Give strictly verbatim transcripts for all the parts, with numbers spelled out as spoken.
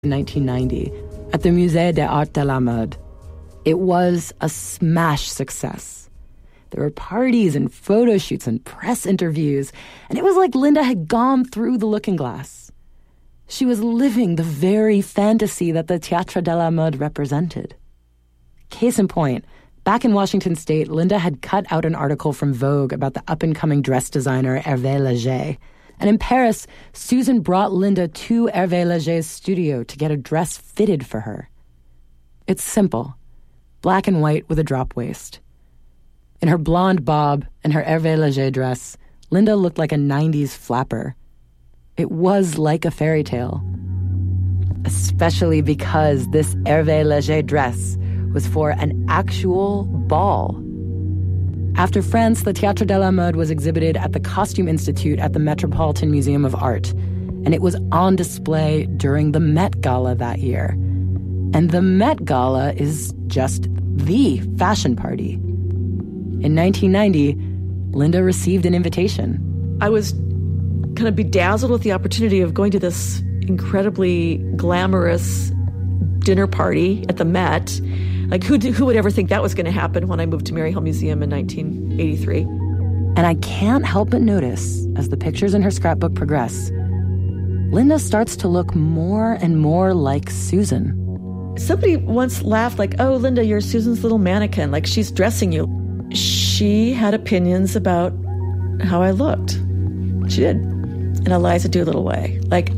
in nineteen ninety at the Musée des Arts de la Mode. It was a smash success. There were parties and photo shoots and press interviews, and it was like Linda had gone through the looking glass. She was living the very fantasy that the Théâtre de la Mode represented. Case in point, back in Washington State, Linda had cut out an article from Vogue about the up-and-coming dress designer Hervé Leger. And in Paris, Susan brought Linda to Hervé Leger's studio to get a dress fitted for her. It's simple. Black and white with a drop waist. In her blonde bob and her Hervé Leger dress, Linda looked like a nineties flapper. It was like a fairy tale. Especially because this Hervé Leger dress was for an actual ball. After France, the Théâtre de la Mode was exhibited at the Costume Institute at the Metropolitan Museum of Art, and it was on display during the Met Gala that year. And the Met Gala is just the fashion party. In nineteen ninety, Linda received an invitation. I was kind of bedazzled with the opportunity of going to this incredibly glamorous dinner party at the Met. Like, who who would ever think that was going to happen when I moved to Mary Hill Museum in nineteen eighty-three? And I can't help but notice, as the pictures in her scrapbook progress, Linda starts to look more and more like Susan. Somebody once laughed like, oh, Linda, you're Susan's little mannequin, like she's dressing you. She had opinions about how I looked. She did. In Eliza Doolittle way. Like,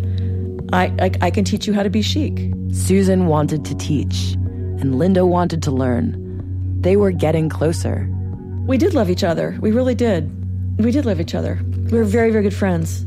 I, I, I can teach you how to be chic. Susan wanted to teach, and Linda wanted to learn. They were getting closer. We did love each other. We really did. We did love each other. We were very, very good friends.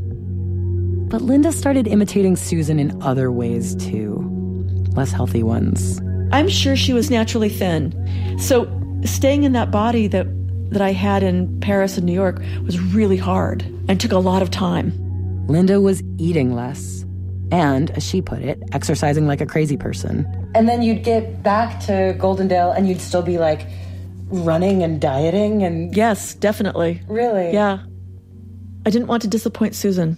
But Linda started imitating Susan in other ways, too. Less healthy ones. I'm sure she was naturally thin. So staying in that body that, that I had in Paris and New York was really hard and took a lot of time. Linda was eating less. And, as she put it, exercising like a crazy person. And then you'd get back to Goldendale and you'd still be like running and dieting and... Yes, definitely. Really? Yeah. I didn't want to disappoint Susan.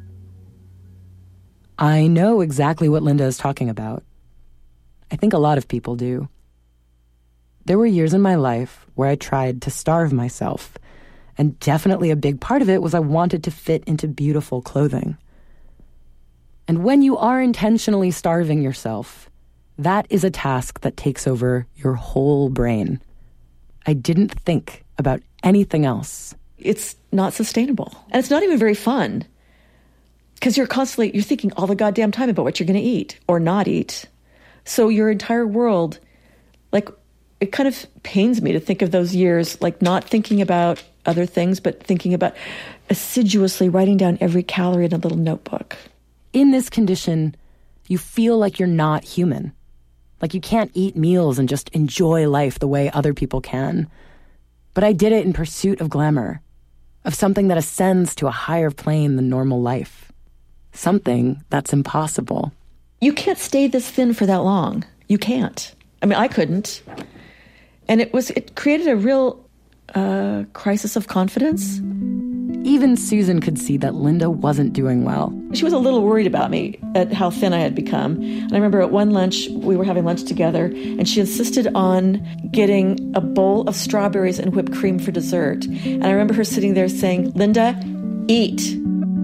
I know exactly what Linda is talking about. I think a lot of people do. There were years in my life where I tried to starve myself, and definitely a big part of it was I wanted to fit into beautiful clothing. And when you are intentionally starving yourself, that is a task that takes over your whole brain. I didn't think about anything else. It's not sustainable. And it's not even very fun. Because you're constantly, you're thinking all the goddamn time about what you're going to eat or not eat. So your entire world, like, it kind of pains me to think of those years, like not thinking about other things, but thinking about assiduously writing down every calorie in a little notebook. In this condition, you feel like you're not human. Like you can't eat meals and just enjoy life the way other people can. But I did it in pursuit of glamour, of something that ascends to a higher plane than normal life. Something that's impossible. You can't stay this thin for that long. You can't. I mean, I couldn't. And it was, it created a real uh, crisis of confidence. Even Susan could see that Linda wasn't doing well. She was a little worried about me, at how thin I had become. And I remember at one lunch, we were having lunch together, and she insisted on getting a bowl of strawberries and whipped cream for dessert. And I remember her sitting there saying, Linda, eat.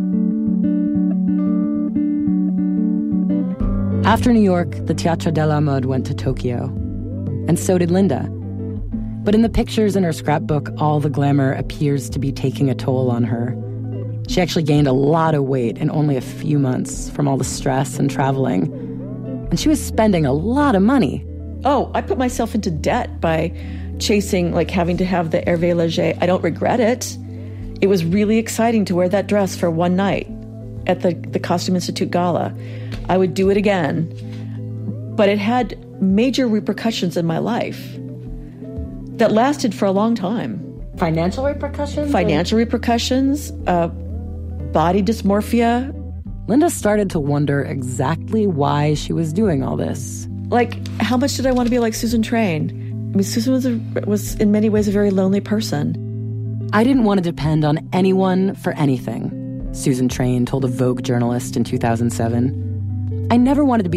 After New York, the Théâtre de la Mode went to Tokyo. And so did Linda. But in the pictures in her scrapbook, all the glamour appears to be taking a toll on her. She actually gained a lot of weight in only a few months from all the stress and traveling. And she was spending a lot of money. Oh, I put myself into debt by chasing, like having to have the Hervé Leger. I don't regret it. It was really exciting to wear that dress for one night at the, the Costume Institute Gala. I would do it again. But it had major repercussions in my life that lasted for a long time. Financial repercussions? Financial or? repercussions, uh, body dysmorphia. Linda started to wonder exactly why she was doing all this. Like, how much did I want to be like Susan Train? I mean, Susan was, a, was in many ways a very lonely person. I didn't want to depend on anyone for anything, Susan Train told a Vogue journalist in two thousand seven. I never wanted to be